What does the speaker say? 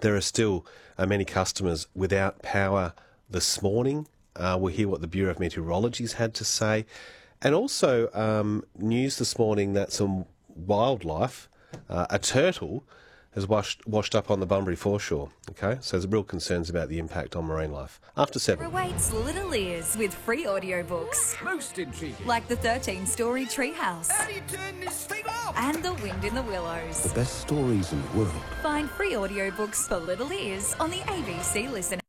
There are still many customers without power this morning. We'll hear what the Bureau of Meteorology's had to say. And also news this morning that some wildlife, a turtle, has washed up on the Bunbury foreshore. Okay, so there's real concerns about the impact on marine life. After 7. Awaits little ears with free audiobooks. Most intriguing. Like the 13-story Treehouse. How do you turn this thing off? And The Wind in the Willows. The best stories in the world. Find free audiobooks for little ears on the ABC Listen